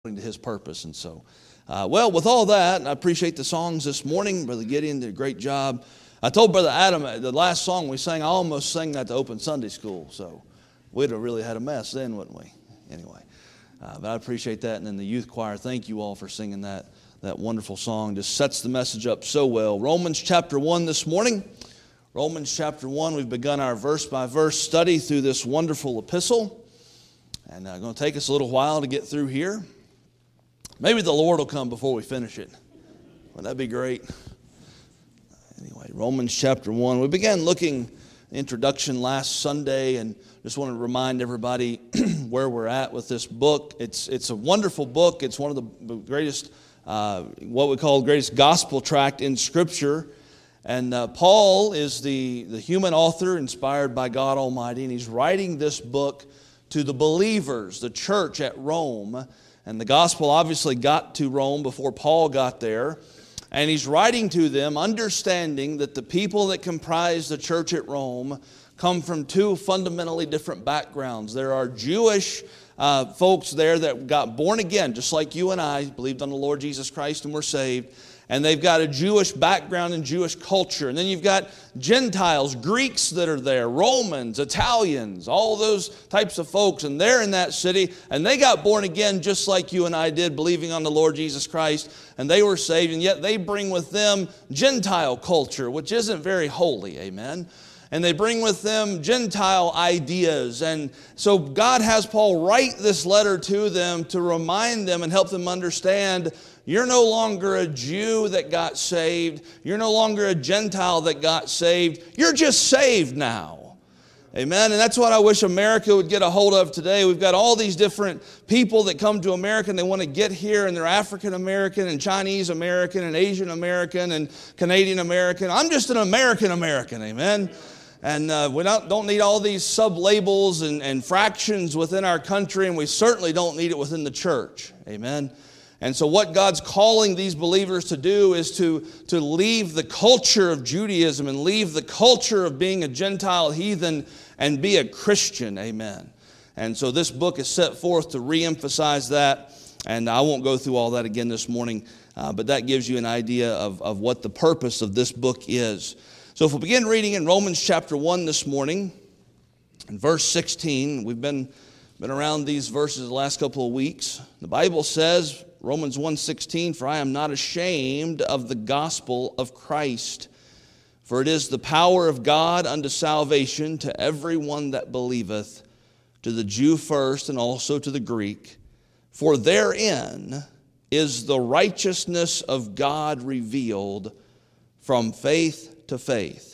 according to His purpose. And so, with all that, I appreciate the songs this morning. Brother Gideon did a great job. I told Brother Adam, the last song we sang, I almost sang that to open Sunday school. So we'd have really had a mess then, wouldn't we? Anyway, but I appreciate that. And then the youth choir, thank you all for singing that wonderful song. Just sets the message up so well. Romans chapter 1 this morning. Romans chapter 1, we've begun our verse-by-verse study through this wonderful epistle. And it's going to take us a little while to get through here. Maybe the Lord will come before we finish it. Wouldn't that be great? Anyway, Romans chapter 1. We began looking introduction last Sunday, and just want to remind everybody where we're at with this book. It's a wonderful book. It's one of the greatest, what we call the greatest gospel tract in Scripture. And Paul is the human author inspired by God Almighty, and he's writing this book to the believers, the church at Rome. And the gospel obviously got to Rome before Paul got there. And he's writing to them, understanding that the people that comprise the church at Rome come from two fundamentally different backgrounds. There are Jewish folks there that got born again, just like you and I, believed on the Lord Jesus Christ and were saved. And they've got a Jewish background and Jewish culture. And then you've got Gentiles, Greeks that are there, Romans, Italians, all those types of folks. And they're in that city. And they got born again just like you and I did, believing on the Lord Jesus Christ. And they were saved. And yet they bring with them Gentile culture, which isn't very holy. Amen. And they bring with them Gentile ideas. And so God has Paul write this letter to them to remind them and help them understand you're no longer a Jew that got saved. You're no longer a Gentile that got saved. You're just saved now. Amen. And that's what I wish America would get a hold of today. We've got all these different people that come to America and they want to get here, and they're African American and Chinese American and Asian American and Canadian American. I'm just an American American. Amen. And we don't need all these sub-labels and fractions within our country, and we certainly don't need it within the church. Amen. And so what God's calling these believers to do is to leave the culture of Judaism and leave the culture of being a Gentile heathen and be a Christian. Amen. And so this book is set forth to reemphasize that. And I won't go through all that again this morning, but that gives you an idea of what the purpose of this book is. So if we begin reading in Romans chapter 1 this morning, in verse 16, we've been around these verses the last couple of weeks. The Bible says, Romans 1:16, "For I am not ashamed of the gospel of Christ, for it is the power of God unto salvation to everyone that believeth, to the Jew first and also to the Greek. For therein is the righteousness of God revealed from faith to faith.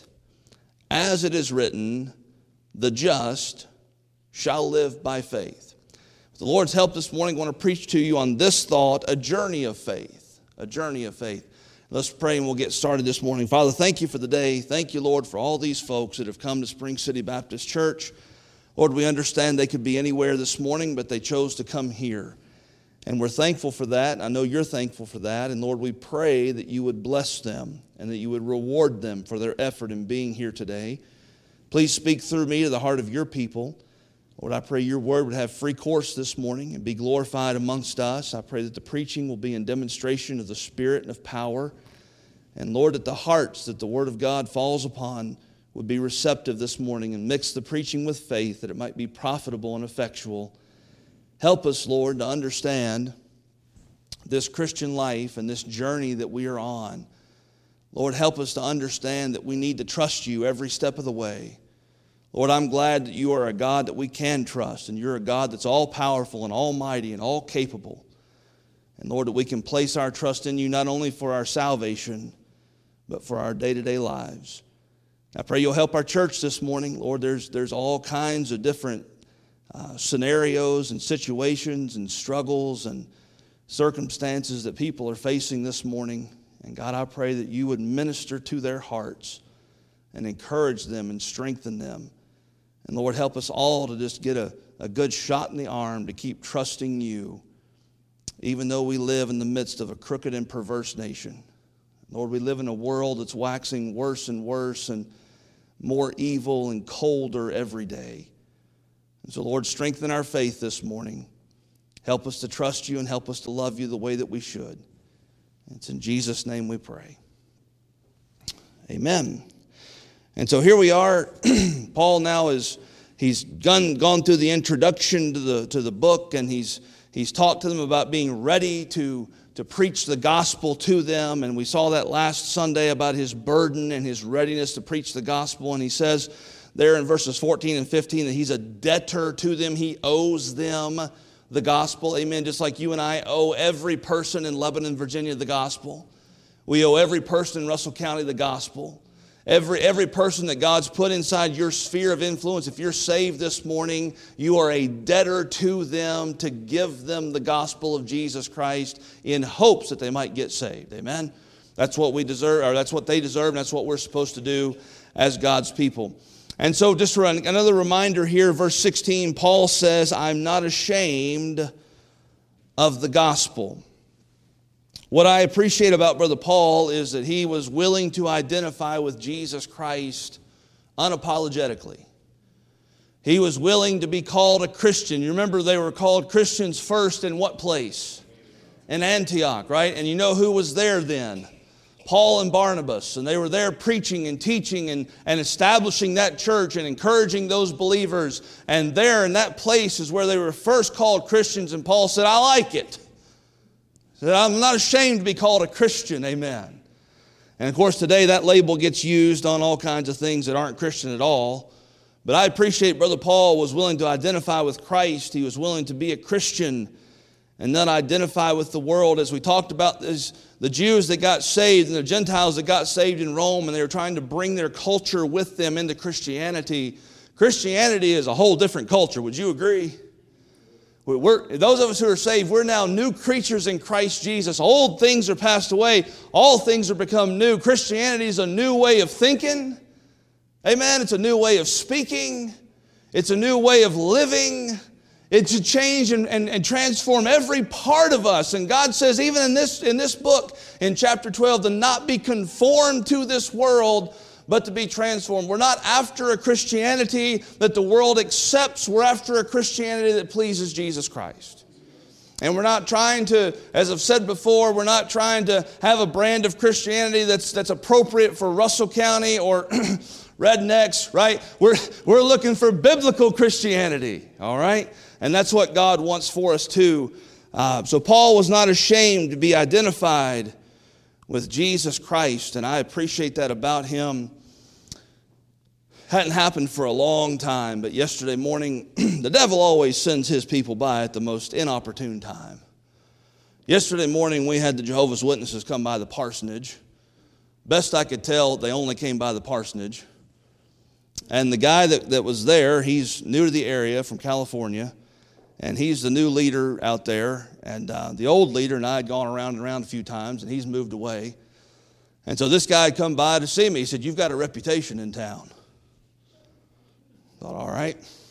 As it is written, the just shall live by faith." With the Lord's help this morning, I want to preach to you on this thought, a journey of faith. A journey of faith. Let's pray and we'll get started this morning. Father, thank you for the day. Thank you, Lord, for all these folks that have come to Spring City Baptist Church. Lord, we understand they could be anywhere this morning, but they chose to come here. And we're thankful for that. I know you're thankful for that. And Lord, we pray that you would bless them and that you would reward them for their effort in being here today. Please speak through me to the heart of your people. Lord, I pray your word would have free course this morning and be glorified amongst us. I pray that the preaching will be in demonstration of the Spirit and of power. And Lord, that the hearts that the word of God falls upon would be receptive this morning, and mix the preaching with faith that it might be profitable and effectual. Help us, Lord, to understand this Christian life and this journey that we are on. Lord, help us to understand that we need to trust you every step of the way. Lord, I'm glad that you are a God that we can trust, and you're a God that's all-powerful and almighty and all-capable. And Lord, that we can place our trust in you not only for our salvation, but for our day-to-day lives. I pray you'll help our church this morning. Lord, there's all kinds of different scenarios and situations and struggles and circumstances that people are facing this morning. And God, I pray that you would minister to their hearts and encourage them and strengthen them. And Lord, help us all to just get a good shot in the arm to keep trusting you, even though we live in the midst of a crooked and perverse nation. Lord, we live in a world that's waxing worse and worse and more evil and colder every day. And so, Lord, strengthen our faith this morning. Help us to trust you and help us to love you the way that we should. It's in Jesus' name we pray. Amen. And so here we are. Paul now he's gone through the introduction to the book, and he's talked to them about being ready to preach the gospel to them. And we saw that last Sunday about his burden and his readiness to preach the gospel. And he says there in verses 14 and 15 that he's a debtor to them. He owes them the gospel. Amen. Just like you and I owe every person in Lebanon, Virginia, the gospel. We owe every person in Russell County the gospel. Every person that God's put inside your sphere of influence, if you're saved this morning, you are a debtor to them to give them the gospel of Jesus Christ in hopes that they might get saved. Amen? That's what we deserve, or that's what they deserve, and that's what we're supposed to do as God's people. And so just another reminder here, verse 16, Paul says, I'm not ashamed of the gospel. What I appreciate about Brother Paul is that he was willing to identify with Jesus Christ unapologetically. He was willing to be called a Christian. You remember they were called Christians first in what place? In Antioch, right? And you know who was there then? Paul and Barnabas. And they were there preaching and teaching and establishing that church and encouraging those believers. And there in that place is where they were first called Christians. And Paul said, I like it. That I'm not ashamed to be called a Christian, amen. And of course today that label gets used on all kinds of things that aren't Christian at all. But I appreciate Brother Paul was willing to identify with Christ. He was willing to be a Christian and not identify with the world. As we talked about this, the Jews that got saved and the Gentiles that got saved in Rome, and they were trying to bring their culture with them into Christianity. Christianity is a whole different culture. Would you agree? Those of us who are saved, we're now new creatures in Christ Jesus. Old things are passed away. All things are become new. Christianity is a new way of thinking. Amen. It's a new way of speaking. It's a new way of living. It's to change and transform every part of us. And God says, even in this book, in chapter 12, to not be conformed to this world, but to be transformed. We're not after a Christianity that the world accepts. We're after a Christianity that pleases Jesus Christ. And we're not trying to, as I've said before, we're not trying to have a brand of Christianity that's appropriate for Russell County or rednecks, right? We're looking for biblical Christianity, all right? And that's what God wants for us too. So Paul was not ashamed to be identified with Jesus Christ, and I appreciate that about him. Hadn't happened for a long time, but yesterday morning, the devil always sends his people by at the most inopportune time. Yesterday morning, we had the Jehovah's Witnesses come by the parsonage. Best I could tell, they only came by the parsonage. And the guy that was there, he's new to the area from California, and he's the new leader out there. And the old leader and I had gone around a few times, and he's moved away. And so this guy had come by to see me. He said, you've got a reputation in town. Thought, all right.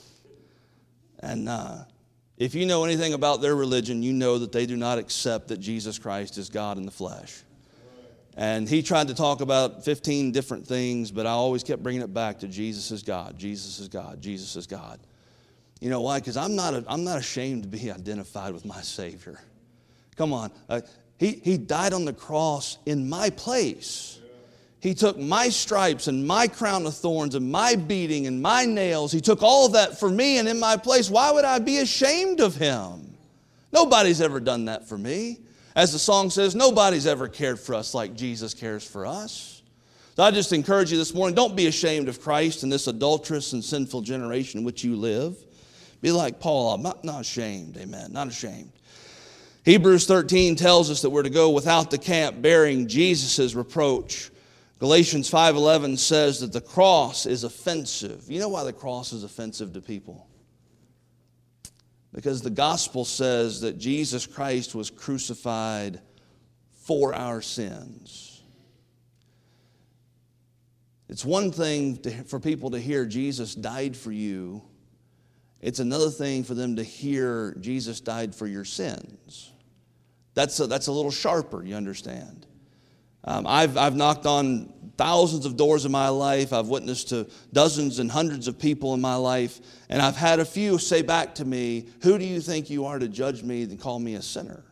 And if you know anything about their religion, you know that they do not accept that Jesus Christ is God in the flesh. And he tried to talk about 15 different things, but I always kept bringing it back to Jesus is God, Jesus is God, Jesus is God. You know why? Because I'm not ashamed to be identified with my Savior. Come on. He died on the cross in my place. He took my stripes and my crown of thorns and my beating and my nails. He took all of that for me and in my place. Why would I be ashamed of him? Nobody's ever done that for me. As the song says, nobody's ever cared for us like Jesus cares for us. So I just encourage you this morning, don't be ashamed of Christ in this adulterous and sinful generation in which you live. Be like Paul, I'm not ashamed, amen, not ashamed. Hebrews 13 tells us that we're to go without the camp bearing Jesus' reproach. Galatians 5:11 says that the cross is offensive. You know why the cross is offensive to people? Because the gospel says that Jesus Christ was crucified for our sins. It's one thing for people to hear Jesus died for you. It's another thing for them to hear Jesus died for your sins. That's a little sharper, you understand. I've knocked on thousands of doors in my life. I've witnessed to dozens and hundreds of people in my life. And I've had a few say back to me, who do you think you are to judge me and call me a sinner?